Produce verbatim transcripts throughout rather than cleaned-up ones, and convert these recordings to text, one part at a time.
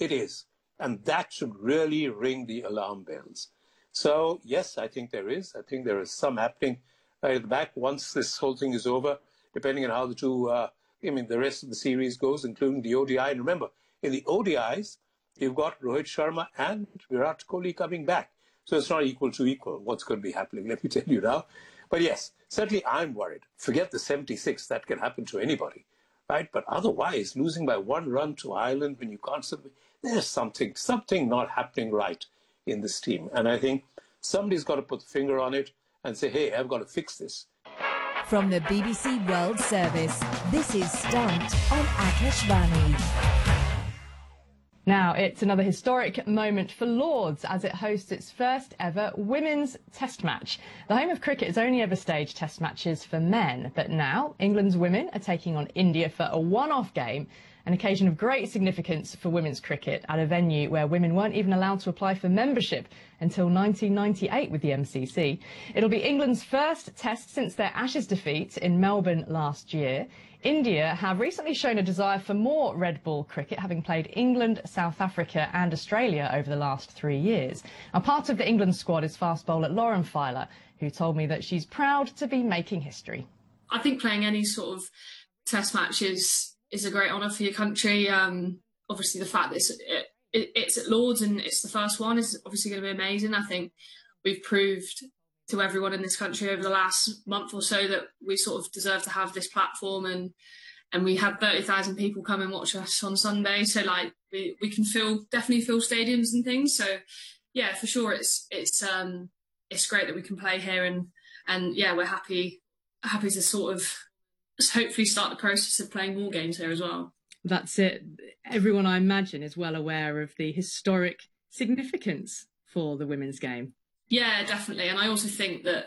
It is. And that should really ring the alarm bells. So, yes, I think there is. I think there is some happening right at the back once this whole thing is over, depending on how the two, uh, I mean, the rest of the series goes, including the O D I. And remember, in the O D Is, you've got Rohit Sharma and Virat Kohli coming back. So it's not equal to equal what's going to be happening, let me tell you now. But yes, certainly I'm worried. Forget the seventy-six, that can happen to anybody, right? But otherwise, losing by one run to Ireland when you can't, there's something, something not happening right in this team. And I think somebody's got to put the finger on it and say, hey, I've got to fix this. From the B B C World Service, this is Stumped on Akashvani. Now, it's another historic moment for Lords as it hosts its first ever women's test match. The home of cricket has only ever staged test matches for men, but now England's women are taking on India for a one-off game, an occasion of great significance for women's cricket at a venue where women weren't even allowed to apply for membership until nineteen ninety-eight with the M C C. It'll be England's first test since their Ashes defeat in Melbourne last year. India have recently shown a desire for more red ball cricket, having played England, South Africa and Australia over the last three years. Now, part of the England squad is fast bowler Lauren Filer, who told me that she's proud to be making history. I think playing any sort of test match is, is a great honour for your country. Um, obviously, the fact that it's, it, it, it's at Lords and it's the first one is obviously going to be amazing. I think we've proved to everyone in this country over the last month or so that we sort of deserve to have this platform, and and we had thirty thousand people come and watch us on Sunday, so like we, we can fill definitely fill stadiums and things. So yeah, for sure it's it's um it's great that we can play here, and and yeah, we're happy happy to sort of hopefully start the process of playing more games here as well. That's it. Everyone, I imagine, is well aware of the historic significance for the women's game. Yeah, definitely. And I also think that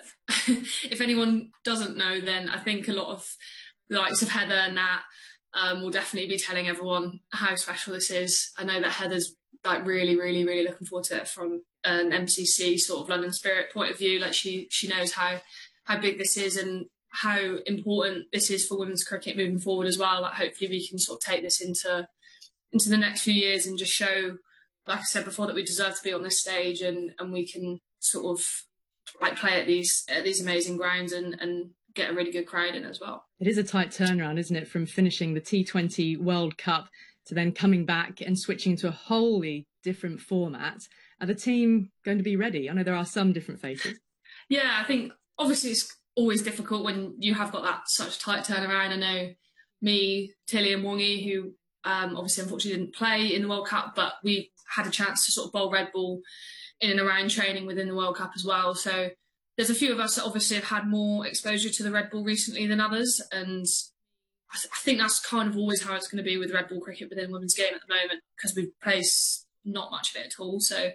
if anyone doesn't know, then I think a lot of the likes of Heather and Nat um, will definitely be telling everyone how special this is. I know that Heather's like really, really, really looking forward to it from an M C C sort of London Spirit point of view. Like she she knows how how big this is and how important this is for women's cricket moving forward as well. Like hopefully we can sort of take this into into the next few years and just show, like I said before, that we deserve to be on this stage, and and we can sort of like play at these at these amazing grounds and, and get a really good crowd in as well. It is a tight turnaround, isn't it, from finishing the T twenty World Cup to then coming back and switching to a wholly different format. Are the team going to be ready? I know there are some different faces. Yeah, I think obviously it's always difficult when you have got that such tight turnaround. I know me, Tilly and Wongi, who um, obviously unfortunately didn't play in the World Cup, but we had a chance to sort of bowl red ball in and around training within the World Cup as well. So there's a few of us that obviously have had more exposure to the red ball recently than others. And I, th- I think that's kind of always how it's going to be with red ball cricket within women's game at the moment, because we've played not much of it at all. So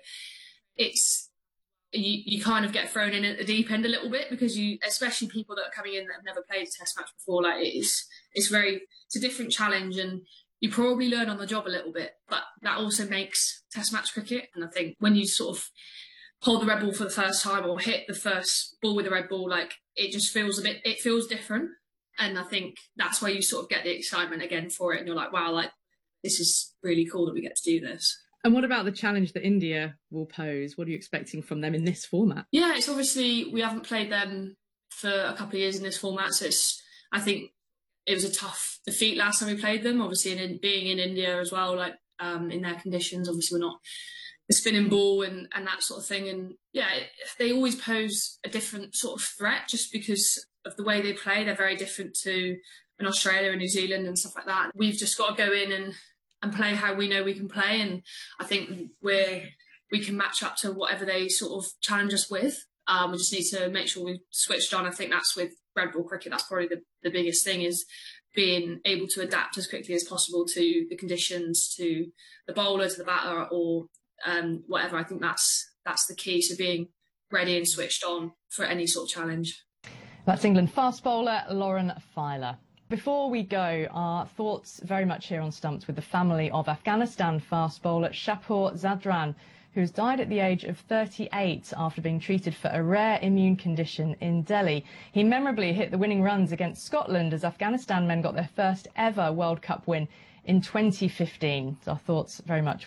it's, you, you kind of get thrown in at the deep end a little bit, because you, especially people that are coming in that have never played a test match before, like it is, it's very, it's a different challenge, and you probably learn on the job a little bit, but that also makes test match cricket. And I think when you sort of hold the red ball for the first time or hit the first ball with the red ball, like it just feels a bit, it feels different. And I think that's where you sort of get the excitement again for it. And you're like, wow, like this is really cool that we get to do this. And what about the challenge that India will pose? What are you expecting from them in this format? Yeah, it's obviously, we haven't played them for a couple of years in this format. So it's, I think it was a tough defeat last time we played them, obviously, in, being in India as well, like um, in their conditions. Obviously, we're not the spinning ball and, and that sort of thing. And yeah, they always pose a different sort of threat just because of the way they play. They're very different to in Australia and New Zealand and stuff like that. We've just got to go in and, and play how we know we can play. And I think we're, we can match up to whatever they sort of challenge us with. Um, we just need to make sure we've switched on. I think that's with red ball cricket, that's probably the, the biggest thing, is being able to adapt as quickly as possible to the conditions, to the bowler, to the batter, or um, whatever. I think that's that's the key, to being ready and switched on for any sort of challenge. That's England fast bowler Lauren Filer. Before we go, our thoughts very much here on Stumped with the family of Afghanistan fast bowler Shapur Zadran, who's died at the age of thirty-eight after being treated for a rare immune condition in Delhi. He memorably hit the winning runs against Scotland as Afghanistan men got their first ever World Cup win in twenty fifteen. So our thoughts very much